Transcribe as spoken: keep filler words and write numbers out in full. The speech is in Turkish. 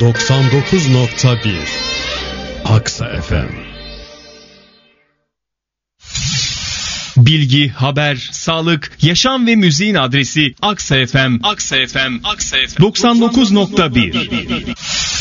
doksan dokuz nokta bir Aksa F M. Bilgi, haber, sağlık, yaşam ve müziğin adresi Aksa F M. Aksa F M. Aksa F M. doksan dokuz nokta bir